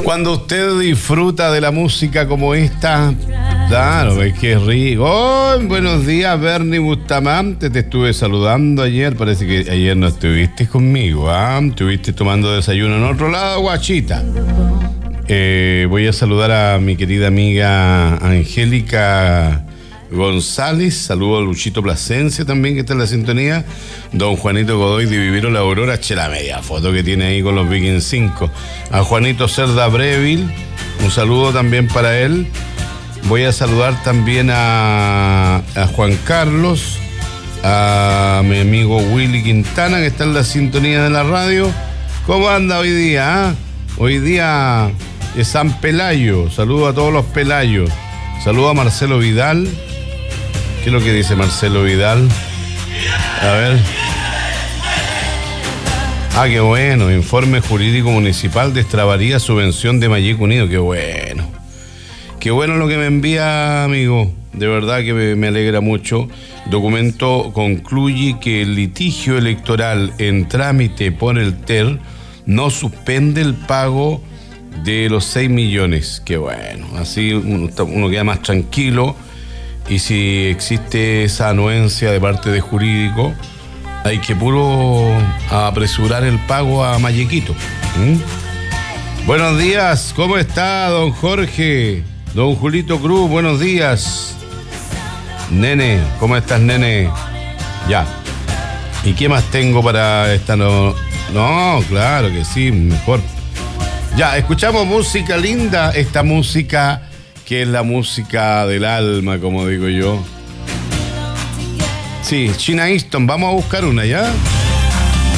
Cuando usted disfruta de la música como esta, claro, es que es rico. Oh, buenos días, Bernie Bustamante. Te estuve saludando ayer. Parece que ayer no estuviste conmigo, ¿ah? Estuviste tomando desayuno en otro lado, guachita. Voy a saludar a mi querida amiga Angélica González. Saludo a Luchito Plasencia también, que está en la sintonía. Don Juanito Godoy de Viviro La Aurora, la media foto que tiene ahí con los Vikings 5. A Juanito Cerda Breville, un saludo también para él. Voy a saludar también a Juan Carlos, a mi amigo Willy Quintana, que está en la sintonía de la radio. ¿Cómo anda hoy día? ¿Ah? Hoy día es San Pelayo. Saludo a todos los Pelayos. Saludo a Marcelo Vidal. ¿Qué es lo que dice Marcelo Vidal? A ver. Ah, qué bueno. Informe jurídico municipal destrabaría subvención de Mallic Unido. Qué bueno. Qué bueno lo que me envía, amigo. De verdad que me alegra mucho. Documento concluye que el litigio electoral en trámite por el TER no suspende el pago de los 6 millones. Qué bueno. Así uno queda más tranquilo. Y si existe esa anuencia de parte de jurídico, hay que puro apresurar el pago a Mallequito. Buenos días, ¿cómo está don Jorge? Don Julito Cruz, buenos días. Nene, ¿cómo estás, nene? Ya. ¿Y qué más tengo para esta no, claro que sí, mejor. Ya, escuchamos música linda, esta música que es la música del alma, como digo yo. Sí, China Easton, vamos a buscar una, ¿ya?